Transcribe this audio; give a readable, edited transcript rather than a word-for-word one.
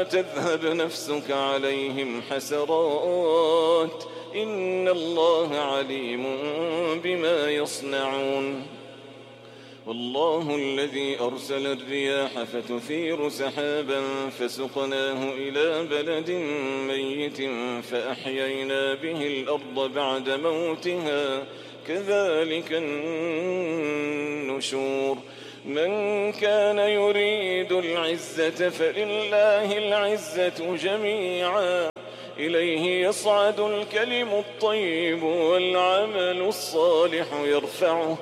تذهب نفسك عليهم حسرات إن الله عليم بما يصنعون والله الذي أرسل الرياح فتثير سحابا فسقناه إلى بلد ميت فأحيينا به الأرض بعد موتها كذلك النشور من كان يريد العزة فلله العزة جميعا إليه يصعد الكلم الطيب والعمل الصالح يرفعه